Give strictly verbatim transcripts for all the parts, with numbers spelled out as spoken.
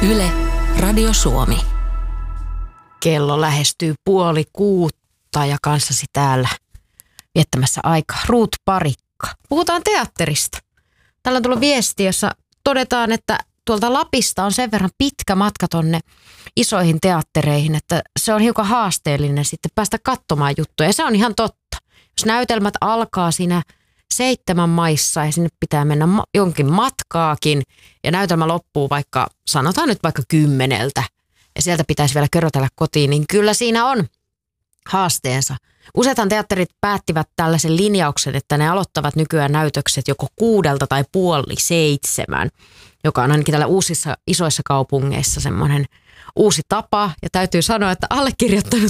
Yle, Radio Suomi. Kello lähestyy puoli kuutta ja kanssasi täällä viettämässä aikaa. Ruut Parikka. Puhutaan teatterista. Täällä on tullut viesti, jossa todetaan, että tuolta Lapista on sen verran pitkä matka tonne isoihin teattereihin, että se on hiukan haasteellinen sitten päästä katsomaan juttuja. Ja se on ihan totta. Jos näytelmät alkaa siinä seitsemän maissa ja sinne pitää mennä ma- jonkin matkaakin ja näytelmä loppuu vaikka, sanotaan nyt vaikka kymmeneltä ja sieltä pitäisi vielä körötellä kotiin, niin kyllä siinä on haasteensa. Useathan teatterit päättivät tällaisen linjauksen, että ne aloittavat nykyään näytökset joko kuudelta tai puoli seitsemän, joka on ainakin täällä uusissa isoissa kaupungeissa semmoinen uusi tapa. Ja täytyy sanoa, että allekirjoittanut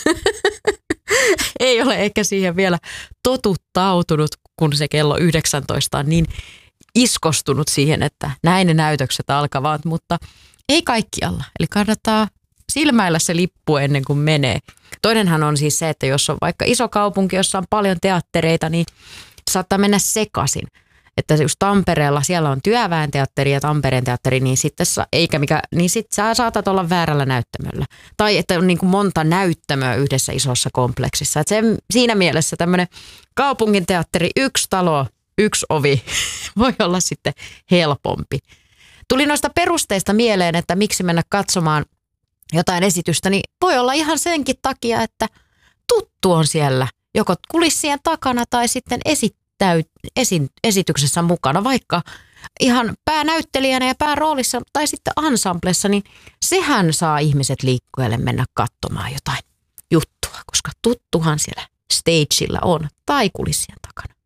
ei ole ehkä siihen vielä totuttautunut, kun se kello yhdeksäntoista on niin iskostunut siihen, että näin ne näytökset alkavat, mutta ei kaikkialla. Eli kannattaa silmäillä se lippu ennen kuin menee. Toinenhan on siis se, että jos on vaikka iso kaupunki, jossa on paljon teattereita, niin saattaa mennä sekaisin. Että just Tampereella, siellä on Työväen teatteri ja Tampereen teatteri, niin sitten eikä mikä, niin sit sä saatat olla väärällä näyttämöllä. Tai että on niin kuin monta näyttämöä yhdessä isossa kompleksissa. Että se, siinä mielessä tämmöinen kaupungin teatteri, yksi talo, yksi ovi voi olla sitten helpompi. Tuli noista perusteista mieleen, että miksi mennä katsomaan jotain esitystä, niin voi olla ihan senkin takia, että tuttu on siellä joko kulissien takana tai sitten esittäy, esi, esityksessä mukana, vaikka ihan päänäyttelijänä ja pääroolissa tai sitten ensemblessa, niin sehän saa ihmiset liikkeelle mennä katsomaan jotain juttua, koska tuttuhan siellä stageilla on tai kulissien takana.